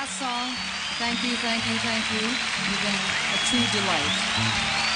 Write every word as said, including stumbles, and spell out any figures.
last song. Thank you, thank you, thank you. You've been a true delight.